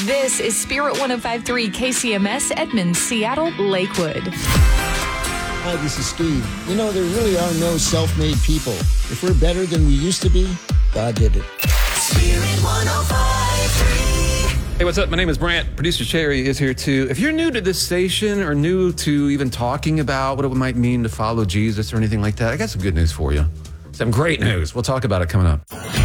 This is Spirit 105.3 KCMS, Edmond, Seattle, Lakewood. Hi, this is Steve. You know, there really are no self-made people. If we're better than we used to be, God did it. Spirit 105.3. Hey, what's up? My name is Brant. Producer Cherry is here too. If you're new to this station or new to even talking about what it might mean to follow Jesus or anything like that, I got some good news for you. Some great news. We'll talk about it coming up.